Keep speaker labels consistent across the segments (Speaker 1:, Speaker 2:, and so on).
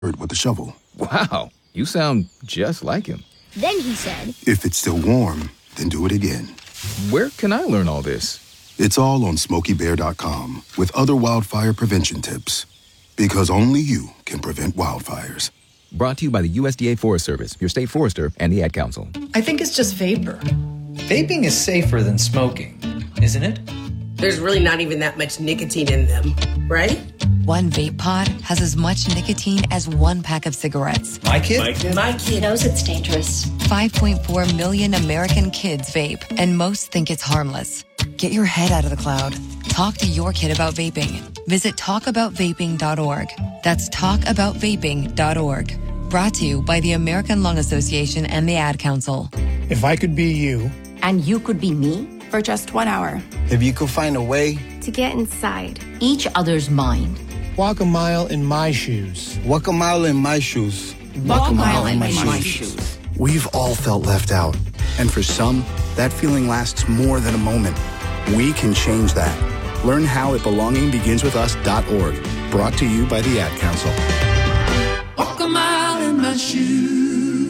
Speaker 1: with a shovel.
Speaker 2: Wow, you sound just like him.
Speaker 3: Then he said,
Speaker 1: If it's still warm, then do it again.
Speaker 2: Where can I learn all this?
Speaker 1: It's all on SmokeyBear.com with other wildfire prevention tips. Because only you can prevent wildfires.
Speaker 2: Brought to you by the USDA Forest Service, your state forester, and the Ad Council.
Speaker 4: I think it's just vapor. Vaping is safer than smoking, isn't it?
Speaker 5: There's really not even that much nicotine in them, right?
Speaker 6: One vape pod has as much nicotine as one pack of cigarettes.
Speaker 4: My kid
Speaker 3: knows it's dangerous.
Speaker 6: 5.4 million American kids vape, and most think it's harmless. Get your head out of the cloud. Talk to your kid about vaping. Visit talkaboutvaping.org. That's talkaboutvaping.org. Brought to you by the American Lung Association and the Ad Council.
Speaker 7: If I could be you.
Speaker 8: And you could be me?
Speaker 9: For just 1 hour.
Speaker 10: If you could find a way
Speaker 8: to get inside each other's mind.
Speaker 7: Walk a mile in my shoes.
Speaker 10: Walk a mile in my shoes.
Speaker 8: Walk a mile in my shoes.
Speaker 11: We've all felt left out. And for some, that feeling lasts more than a moment. We can change that. Learn how at belongingbeginswithus.org. Brought to you by the Ad Council.
Speaker 12: Walk a mile in my shoes.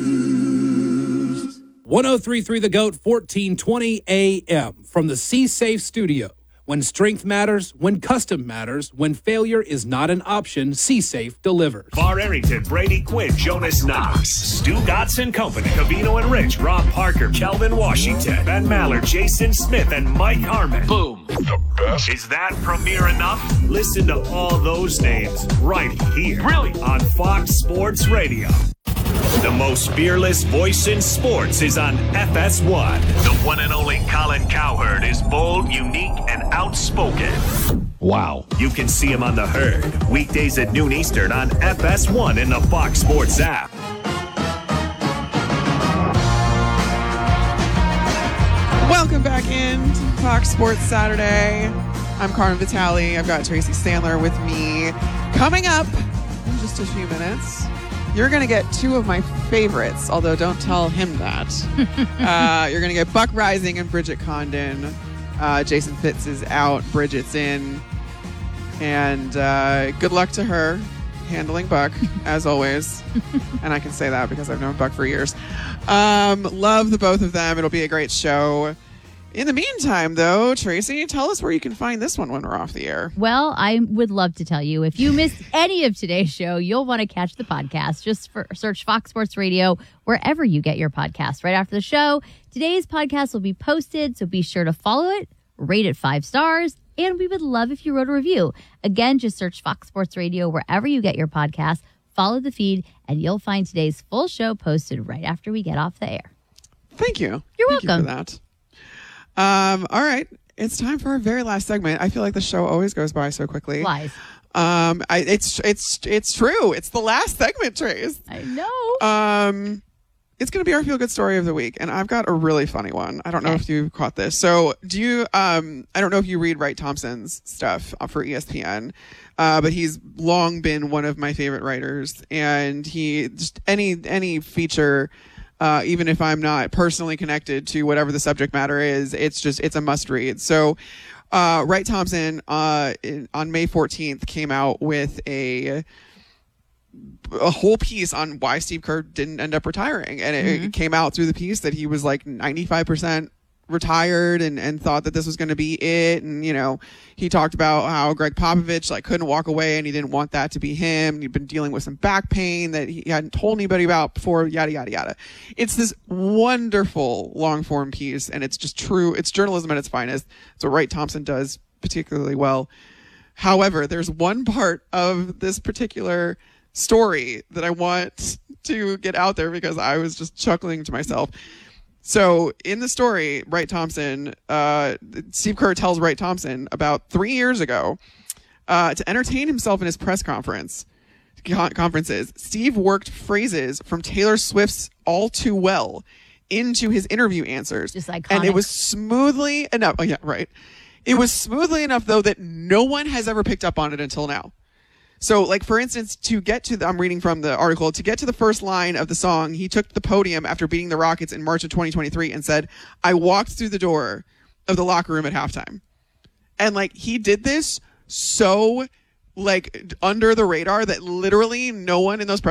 Speaker 13: 103.3 The Goat, 1420 AM from the C Safe studio. When strength matters, when custom matters, when failure is not an option, C Safe delivers.
Speaker 14: Bar Arrington, Brady Quinn, Jonas Knox, Stu Gotson Company, Cavino and Rich, Rob Parker, Kelvin Washington, Ben Maller, Jason Smith, and Mike Harmon. Boom. The best. Is that premiere enough? Listen to all those names right here. Really? On Fox Sports Radio. The most fearless voice in sports is on FS1. The one and only Colin Cowherd is bold, unique, and outspoken. Wow. You can see him on The Herd, weekdays at noon Eastern on FS1 in the Fox Sports app.
Speaker 15: Welcome back in to Fox Sports Saturday. I'm Carmen Vitale. I've got Tracy Sandler with me. Coming up in just a few minutes, you're going to get two of my favorites, although don't tell him that. You're going to get Buck Rising and Bridget Condon. Jason Fitz is out. Bridget's in. And good luck to her handling Buck, as always. And I can say that because I've known Buck for years. Love the both of them. It'll be a great show. In the meantime, though, Tracy, tell us where you can find this one when we're off the air.
Speaker 16: Well, I would love to tell you. If you missed any of today's show, you'll want to catch the podcast. Just search Fox Sports Radio wherever you get your podcast. Right after the show, today's podcast will be posted, so be sure to follow it, rate it 5 stars, and we would love if you wrote a review. Again, just search Fox Sports Radio wherever you get your podcast, follow the feed, and you'll find today's full show posted right after we get off the air.
Speaker 15: Thank you.
Speaker 16: You're
Speaker 15: welcome.
Speaker 16: welcome.
Speaker 15: Thank you for that. All right. It's time for our very last segment. I feel like the show always goes by so quickly.
Speaker 16: Lies.
Speaker 15: It's true. It's the last segment, Trace.
Speaker 16: I know.
Speaker 15: It's going to be our feel-good story of the week, and I've got a really funny one. I don't know if you caught this. So do you, I don't know if you read Wright Thompson's stuff for ESPN, but he's long been one of my favorite writers, and he just any feature, even if I'm not personally connected to whatever the subject matter is, it's a must read. So Wright Thompson on May 14th came out with a whole piece on why Steve Kerr didn't end up retiring. And it came out through the piece that he was like 95% retired and thought that this was going to be it. And, you know, he talked about how Greg Popovich like couldn't walk away and he didn't want that to be him. He'd been dealing with some back pain that he hadn't told anybody about before, yada, yada, yada. It's this wonderful long form piece, and it's just true. It's journalism at its finest. It's what Wright Thompson does particularly well. However, there's one part of this particular story that I want to get out there because I was just chuckling to myself. So in the story, Wright Thompson, Steve Kerr tells Wright Thompson about 3 years ago to entertain himself in his press conferences, Steve worked phrases from Taylor Swift's All Too Well into his interview answers.
Speaker 16: Just iconic.
Speaker 15: And it was smoothly enough. Oh, yeah, right. It was smoothly enough, though, that no one has ever picked up on it until now. So, like, for instance, I'm reading from the article, to get to the first line of the song, he took the podium after beating the Rockets in March of 2023 and said, "I walked through the door of the locker room at halftime." And, like, he did this so like under the radar that literally no one in those